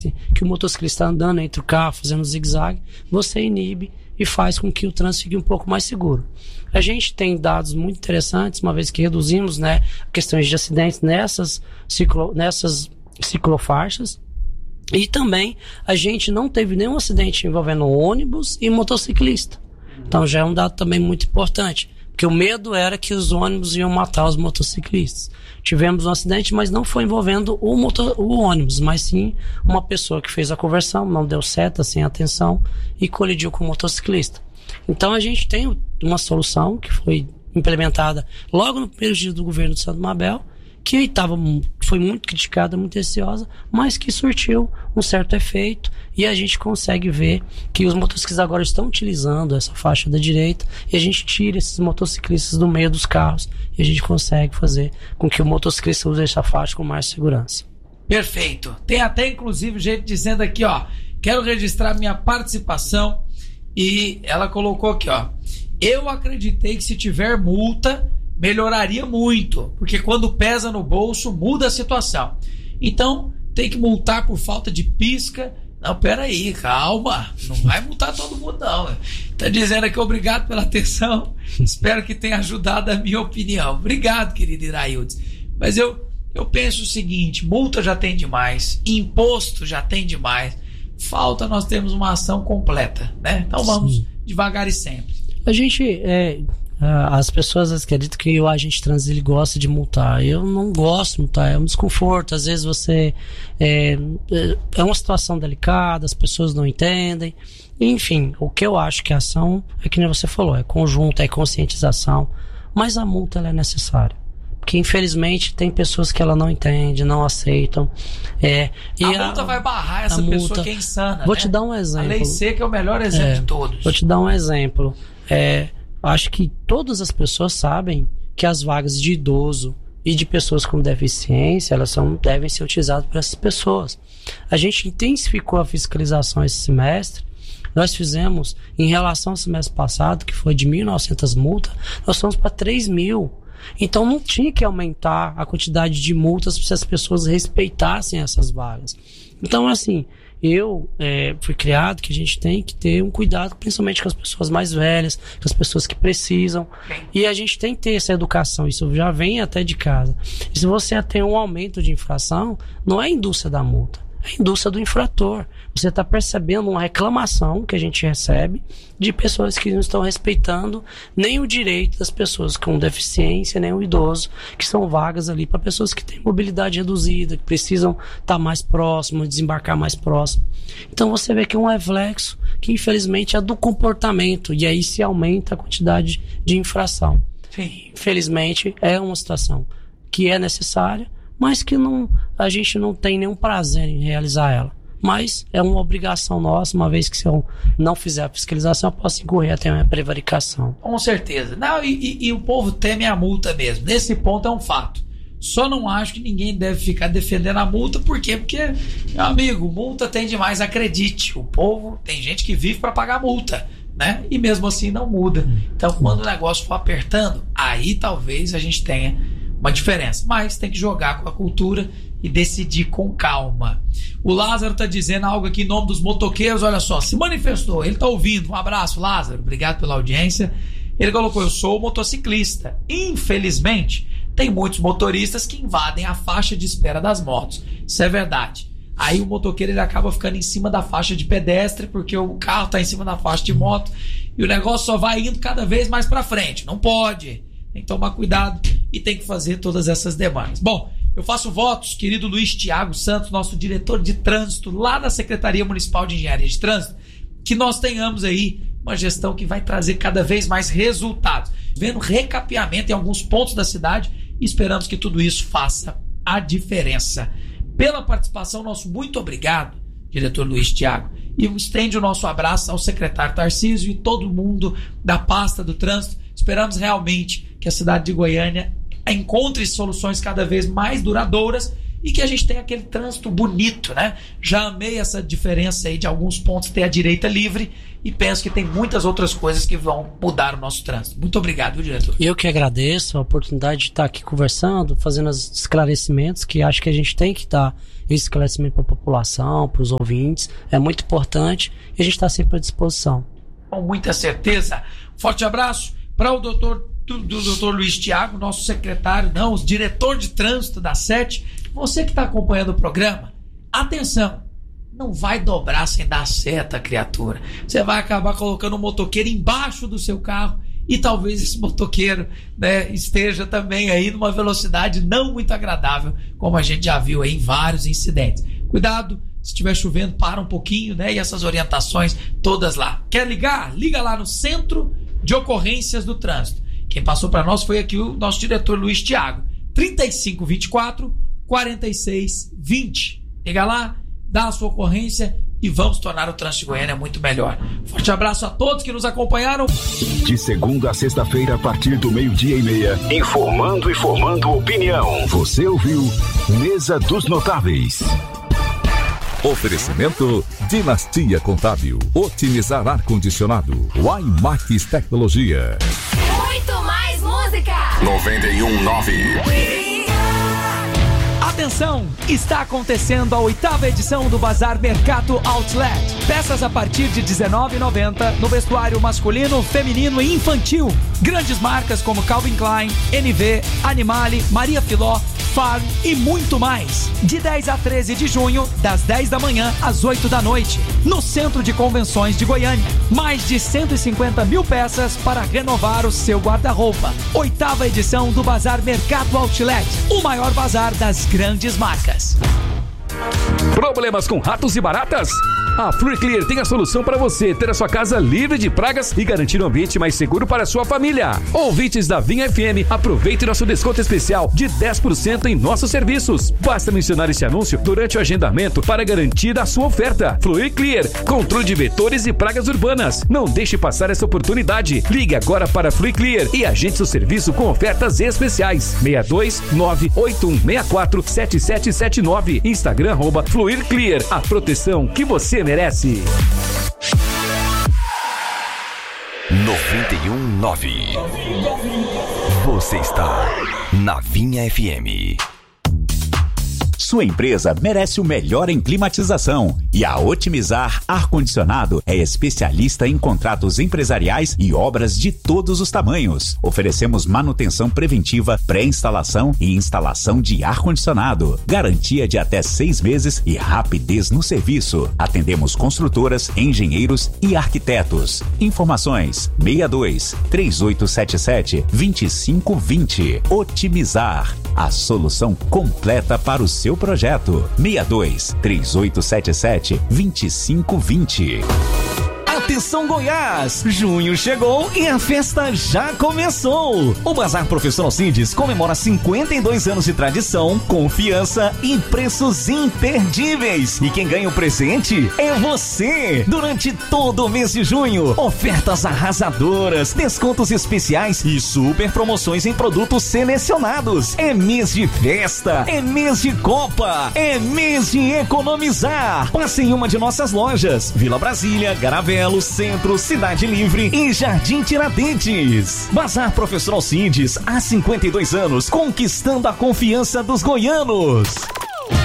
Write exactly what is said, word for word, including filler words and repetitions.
que o motociclista está andando entre o carro, fazendo zigue-zague, você inibe e faz com que o trânsito fique um pouco mais seguro. A gente tem dados muito interessantes, uma vez que reduzimos, né, questões de acidentes nessas, ciclo, nessas ciclofaixas, e também a gente não teve nenhum acidente envolvendo ônibus e motociclista. Então já é um dado também muito importante, porque o medo era que os ônibus iam matar os motociclistas. Tivemos um acidente, mas não foi envolvendo o, motor, o ônibus, mas sim uma pessoa que fez a conversão, não deu seta, sem atenção, e colidiu com o motociclista. Então a gente tem uma solução que foi implementada logo no primeiro dia do governo de Santo Mabel, que tava, foi muito criticada, muito receosa, mas que surtiu um certo efeito, e a gente consegue ver que os motociclistas agora estão utilizando essa faixa da direita, e a gente tira esses motociclistas do meio dos carros, e a gente consegue fazer com que o motociclista use essa faixa com mais segurança. Perfeito. Tem até inclusive gente dizendo aqui, ó, quero registrar minha participação, e ela colocou aqui, ó, eu acreditei que se tiver multa melhoraria muito, porque quando pesa no bolso muda a situação. Então tem que multar por falta de pisca. Não, peraí, calma, não vai multar todo mundo não. Tá dizendo aqui, obrigado pela atenção, espero que tenha ajudado a minha opinião. Obrigado, querido Iraildes. Mas eu, eu penso o seguinte, multa já tem demais, imposto já tem demais, falta nós termos uma ação completa, né? Então vamos Sim. devagar e sempre. A gente, é, as pessoas acreditam que o agente de trânsito ele gosta de multar. Eu não gosto de multar, é um desconforto. Às vezes você é, é uma situação delicada, as pessoas não entendem. Enfim, o que eu acho que a ação é que nem você falou, é conjunto, é conscientização, mas a multa ela é necessária. Porque infelizmente tem pessoas que ela não entende, não aceitam. É, e a, a multa vai barrar essa pessoa multa, que é insana. Vou né? te dar um exemplo. A lei seca é o melhor exemplo é, de todos. Vou te dar um exemplo. É, acho que todas as pessoas sabem que as vagas de idoso e de pessoas com deficiência, elas são, devem ser utilizadas por essas pessoas. A gente intensificou a fiscalização esse semestre. Nós fizemos, em relação ao semestre passado, que foi de mil e novecentas multas, nós fomos para três mil. Então não tinha que aumentar a quantidade de multas se as pessoas respeitassem essas vagas. Então assim, eu é, fui criado que a gente tem que ter um cuidado principalmente com as pessoas mais velhas, com as pessoas que precisam, e a gente tem que ter essa educação, isso já vem até de casa. E se você tem um aumento de infração, não é a indústria da multa, é a indústria do infrator. Você está percebendo uma reclamação que a gente recebe de pessoas que não estão respeitando nem o direito das pessoas com deficiência, nem o idoso, que são vagas ali para pessoas que têm mobilidade reduzida, que precisam estar mais próximo, desembarcar mais próximo. Então você vê que é um reflexo que infelizmente é do comportamento, e aí se aumenta a quantidade de infração. Sim. Infelizmente é uma situação que é necessária, mas que não, a gente não tem nenhum prazer em realizar ela. Mas é uma obrigação nossa, uma vez que se eu não fizer a fiscalização, eu posso incorrer até uma prevaricação. Com certeza. Não, e, e, e o povo teme a multa mesmo. Nesse ponto é um fato. Só não acho que ninguém deve ficar defendendo a multa. Por quê? Porque, meu amigo, multa tem demais, acredite. O povo, tem gente que vive para pagar multa, né? E mesmo assim não muda. Então, quando o negócio for apertando, aí talvez a gente tenha uma diferença. Mas tem que jogar com a cultura e decidir com calma. O Lázaro tá dizendo algo aqui em nome dos motoqueiros, olha só, se manifestou, ele tá ouvindo. Um abraço, Lázaro, obrigado pela audiência. Ele colocou, eu sou motociclista. Infelizmente, tem muitos motoristas que invadem a faixa de espera das motos. Isso é verdade. Aí o motoqueiro ele acaba ficando em cima da faixa de pedestre, porque o carro tá em cima da faixa de moto, e o negócio só vai indo cada vez mais para frente. Não pode. Tem que tomar cuidado e tem que fazer todas essas demandas. Bom, eu faço votos, querido Luiz Tiago Santos, nosso diretor de trânsito lá da Secretaria Municipal de Engenharia de Trânsito, que nós tenhamos aí uma gestão que vai trazer cada vez mais resultados, vendo recapeamento em alguns pontos da cidade, e esperamos que tudo isso faça a diferença. Pela participação, nosso muito obrigado, diretor Luiz Tiago, e estende o nosso abraço ao secretário Tarcísio e todo mundo da pasta do trânsito. Esperamos realmente que a cidade de Goiânia encontre soluções cada vez mais duradouras e que a gente tenha aquele trânsito bonito, né? Já amei essa diferença aí de alguns pontos ter a direita livre e penso que tem muitas outras coisas que vão mudar o nosso trânsito. Muito obrigado, viu, diretor? Eu que agradeço a oportunidade de estar aqui conversando, fazendo os esclarecimentos, que acho que a gente tem que dar esse esclarecimento para a população, para os ouvintes, é muito importante e a gente está sempre à disposição. Com muita certeza. Forte abraço para o doutor do, do doutor Luiz Thiago, nosso secretário, não, o diretor de trânsito da SET. Você que está acompanhando o programa, atenção, não vai dobrar sem dar seta, criatura. Você vai acabar colocando um motoqueiro embaixo do seu carro e talvez esse motoqueiro, né, esteja também aí numa velocidade não muito agradável, como a gente já viu aí em vários incidentes. Cuidado, se estiver chovendo, para um pouquinho, né? E essas orientações todas lá. Quer ligar? Liga lá no Centro de Ocorrências do Trânsito. Quem passou para nós foi aqui o nosso diretor Luiz Thiago. trinta e cinco, vinte e quatro, quarenta e seis, vinte. Liga lá, dá a sua ocorrência e vamos tornar o trânsito de Goiânia muito melhor. Forte abraço a todos que nos acompanharam. De segunda a sexta-feira, a partir do meio-dia e meia, informando e formando opinião. Você ouviu Mesa dos Notáveis. Oferecimento Dinastia Contábil, otimizar ar-condicionado, Waimax Tecnologia. Muito mais música. noventa e um ponto nove. Atenção, está acontecendo a oitava edição do Bazar Mercato Outlet. Peças a partir de dezenove reais e noventa centavos no vestuário masculino, feminino e infantil. Grandes marcas como Calvin Klein, N V, Animale, Maria Filó, Farm e muito mais. De dez a treze de junho, das dez da manhã às oito da noite, no Centro de Convenções de Goiânia. Mais de cento e cinquenta mil peças para renovar o seu guarda-roupa. Oitava edição do Bazar Mercato Outlet, o maior bazar das grandes marcas. Problemas com ratos e baratas? A Free Clear tem a solução para você ter a sua casa livre de pragas e garantir um ambiente mais seguro para a sua família. Ouvintes da Vinha F M, aproveite nosso desconto especial de dez por cento em nossos serviços. Basta mencionar esse anúncio durante o agendamento para garantir a sua oferta. Free Clear, controle de vetores e pragas urbanas. Não deixe passar essa oportunidade. Ligue agora para Free Clear e agende seu serviço com ofertas especiais. seis dois nove oito um seis quatro sete sete sete nove. Instagram arroba Fluir Clear, a proteção que você merece. noventa e um ponto nove. Você está na Vinha F M. Sua empresa merece o melhor em climatização e a Otimizar Ar-Condicionado é especialista em contratos empresariais e obras de todos os tamanhos. Oferecemos manutenção preventiva, pré-instalação e instalação de ar-condicionado. Garantia de até seis meses e rapidez no serviço. Atendemos construtoras, engenheiros e arquitetos. Informações seis dois três oito sete sete dois cinco dois zero. Otimizar, a solução completa para o seu projeto. seis dois três oito sete sete dois cinco dois zero. Atenção Goiás! Junho chegou e a festa já começou! O Bazar Professor Alcides comemora cinquenta e dois anos de tradição, confiança e preços imperdíveis. E quem ganha o presente é você! Durante todo o mês de junho, ofertas arrasadoras, descontos especiais e super promoções em produtos selecionados. É mês de festa, é mês de Copa, é mês de economizar. Passe em uma de nossas lojas: Vila Brasília, Garavelo, Centro, Cidade Livre e Jardim Tiradentes. Bazar Professor Alcides, há cinquenta e dois anos, conquistando a confiança dos goianos.